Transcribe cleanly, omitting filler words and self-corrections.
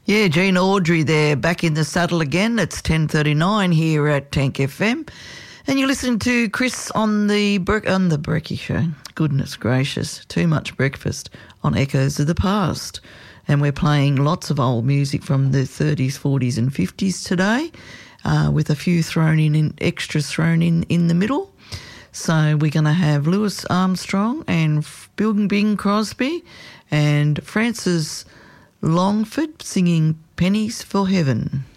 Yeah, Gene Audrey there, back in the saddle again. It's 10:39 here at Tank FM. And you're listening to Chris on the Brekkie Show. Goodness gracious, too much breakfast on Echoes of the Past. And we're playing lots of old music from the 30s, 40s and 50s today, with a few extras thrown in the middle. So we're going to have Louis Armstrong and Bing Crosby and Francis Longford singing Pennies for Heaven.